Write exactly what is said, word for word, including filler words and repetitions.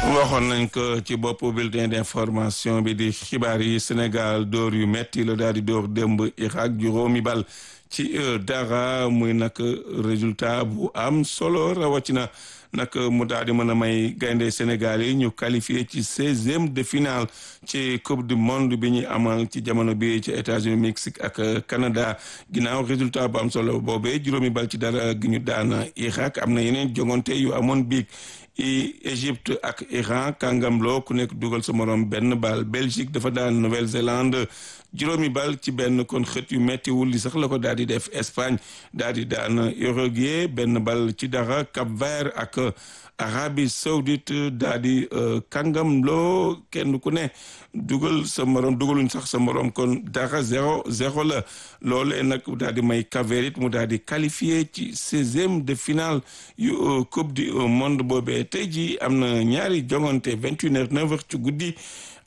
waxoon nañ ko ci bopp bulletin d'information bi di xibaar yi Sénégal dóor yu metti la daal di dóor démb Irak juróomi bal ci dara muy nag résultat bu am solo rawatina nag mu daal di mën a may gaynde Sénégal yi ñu qualifié ci seizième de finale ci coupe du monde bi ñuy amal ci jamono bi ci États-Unis Mexique ak Canada ginnaaw résultat bu am solo boobee juróomi bal ci dara gi ñu daan Irak am na yeneen jongante yu amoon biig i Égypte ak Iran kàngamloo ku nekk dugal sa morom benn bal Belgique dafa daan Nouvelle-Zélande juróomi bal ci benn kon xët yu mettiwul li sax la ko daal di def Espagne daal di daan Uruguay benn bal ci dara Cap-Vert ak Arabie Saoudite daal di kàngam loo kenn ku ne dugal sa morom dugaluñ sax sa morom kon dara zéro zéro la loolee nag daal di may Cap-Vert mu daal di qualifié ci seizième de finale yu coupe du monde boobee tey ji am na ñaari jongante vingt et une heures neuf heures ci guddi